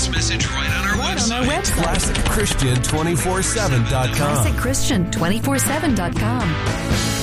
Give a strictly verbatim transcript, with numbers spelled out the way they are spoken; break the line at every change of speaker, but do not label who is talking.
this message right on our
right
website.
on our website.
classic christian two four seven dot com.
classic christian two four seven dot com.